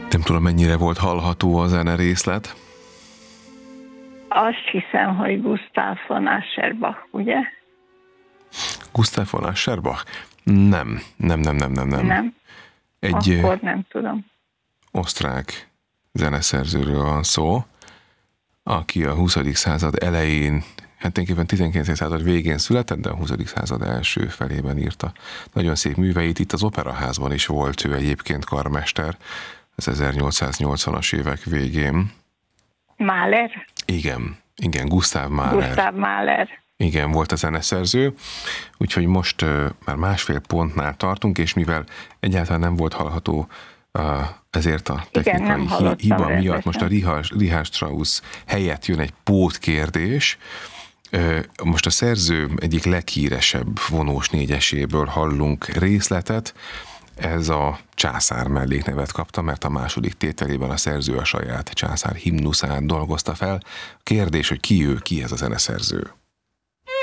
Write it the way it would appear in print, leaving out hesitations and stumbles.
Nem tudom, mennyire volt hallható a zene részlet. Azt hiszem, hogy Gustav von Ascherbach, ugye? Gustav von Ascherbach? Nem. Nem? Akkor nem tudom. Osztrák zeneszerzőről van szó, aki a 20. század elején, hát tulajdonképpen 19. század végén született, de a 20. század első felében írta nagyon szép műveit. Itt az Operaházban is volt ő egyébként karmester, az 1880-as évek végén. Mahler? Igen, Gustav Mahler. Igen, volt a zeneszerző, úgyhogy most már másfél pontnál tartunk, és mivel egyáltalán nem volt hallható ezért a technikai hiba miatt most a Richard Strauss helyett jön egy pótkérdés. Most a szerző egyik leghíresebb vonós négyeséből hallunk részletet. Ez a Császár melléknevet kapta, mert a második tételében a szerző a saját császár himnuszát dolgozta fel. Kérdés, hogy ki ő, ki ez a zeneszerző?